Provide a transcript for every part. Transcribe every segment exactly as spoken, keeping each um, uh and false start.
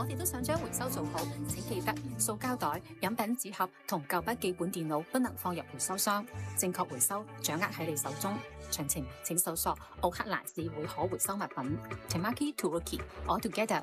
我哋都想將回收做好，請記得塑膠袋、飲品紙盒同舊筆記本電腦不能放入回收箱。正確回收掌握喺你手中。詳情請搜索奧克蘭市會可回收物品 Tamaki Turuki or Together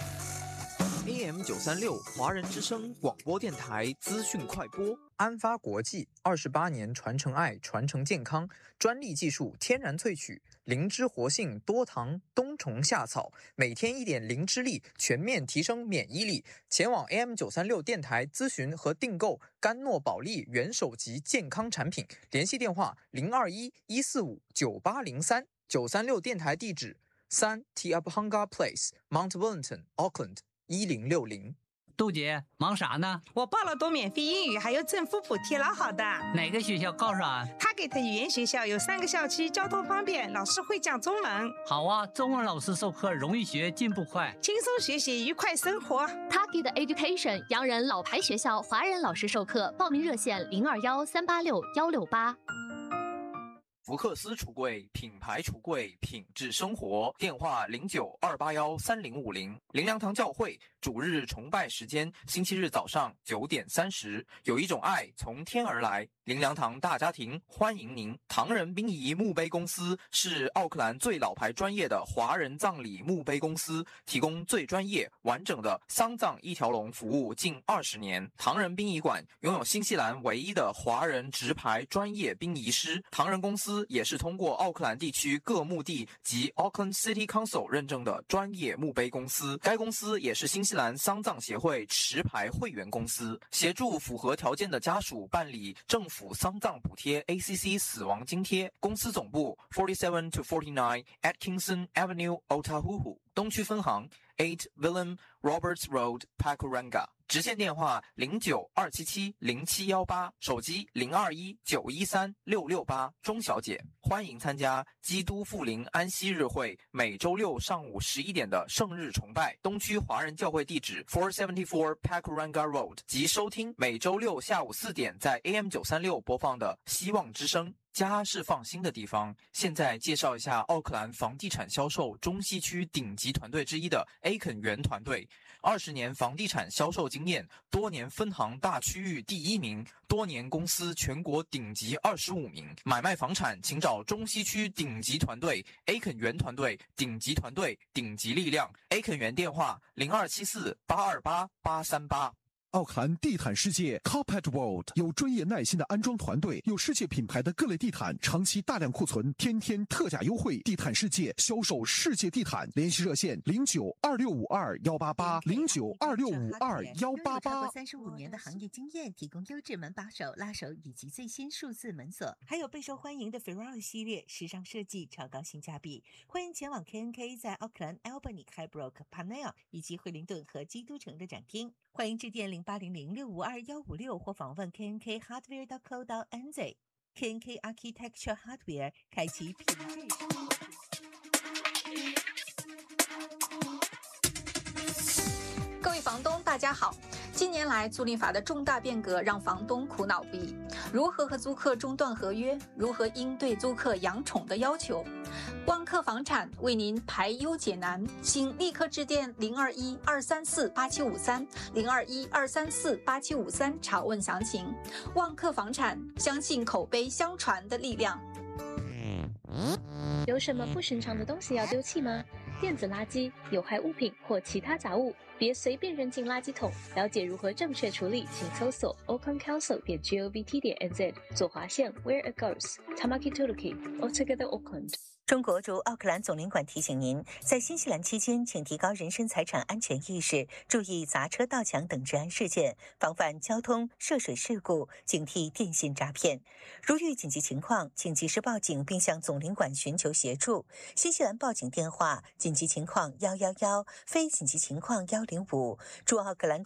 Auckland。A M 九三六华人之声广播电台资讯快播。安发国际二十八年传承爱，传承健康，专利技术天然萃取，灵芝活性多糖冬虫夏草，每天一点灵芝力，全面提升免疫力。前往 A M 九三六电台咨询和订购甘诺宝利元首级健康产品，联系电话零二一一四五九八零三。九三六电台地址三 Te Apahanga Place Mount Wellington Auckland一零六零。 杜姐忙啥呢？ 我报了读免费英语，还有政府补贴，老好的。 哪个学校告诉俺？ 他给的语言学校有三个校区，交通方便，老师会讲中文。 好啊，中文老师授课容易学，进步快， 轻松学习，愉快生活。 他给的 Education 洋人老牌学校，华人老师授课，报名热线零二幺三八六幺六八。 福克斯橱柜，品牌橱柜，品质生活。电话零九二八幺三零五零。灵粮堂教会主日崇拜时间：星期日早上九点三十。有一种爱从天而来。灵粮堂大家庭欢迎您。唐人殡仪墓碑公司是奥克兰最老牌专业的华人葬礼墓碑公司，提供最专业完整的丧葬一条龙服务近二十年。唐人殡仪馆拥有新西兰唯一的华人直牌专业殡仪师。唐人公司也是通过奥克兰地区各墓地及 Auckland City Council 认证的专业墓碑公司。该公司也是新西兰丧葬协会持牌会员公司，协助符合条件的家属办理政府丧葬补贴 A C C 死亡津贴。公司总部 forty-seven to forty-nine Atkinson Avenue Otahuhu， 东区分行 eight Willem Roberts Road Pakuranga， 直线电话零九二七七零七一八，手机零二一九一三六六八。钟小姐，欢迎参加基督复临安息日会每周六上午十一点的圣日崇拜。东区华人教会地址 four seventy-four Pakuranga Road， 及收听每周六下午四点在 A M 九三六播放的希望之声。家是放心的地方。现在介绍一下奥克兰房地产销售中西区顶级团队之一的 A 肯园团队，二十年房地产销售经验，多年分行大区域第一名，多年公司全国顶级二十五名。买卖房产请找中西区顶级团队 A 肯园团队，顶级团队，顶级力量。A 肯园电话零二七四八二八八三八。 奥克兰地毯世界 Carpet World 有专业耐心的安装团队，有世界品牌的各类地毯，长期大量库存，天天特价优惠。地毯世界销售世界地毯，联系热线零九二六五二幺八八零九二六五二幺八八。 超过三十五年的行业经验，提供优质门把手、拉手以及最新数字门锁，还有备受欢迎的 Ferrari 系列，时尚设计，超高性价比。欢迎前往 K N K 在奥克兰、Albany、Highbrook、Parnell 以及惠灵顿和基督城的展厅。欢迎致电零八零零六五二幺五六或访问 K N K Hardware dot co dot N Z。 K N K Architecture Hardware 开启品质生活。 各位房东大家好，近年来租赁法的重大变革让房东苦恼不已，如何和租客中断合约，如何应对租客养宠的要求，万客房产为您排忧解难，请立刻致电零二一二三四八七五三零二一二三四八七五三查问详情。万客房产，相信口碑相传的力量。 有什么不寻常的东西要丢弃吗？电子垃圾、有害物品或其他杂物，别随便扔进垃圾桶。了解如何正确处理，请搜索 auckland council 点 govt 点 nz 左滑线 Where it goes Tamaki Turuki Altogether Auckland。 中国驻奥克兰总领馆提醒您，在新西兰期间，请提高人身财产安全意识，注意砸车盗抢等治安事件，防范交通涉水事故，警惕电信诈骗。如遇紧急情况，请及时报警并向总领馆寻求协助。新西兰报警电话：紧急情况一一一，非紧急情况一零五。驻奥克兰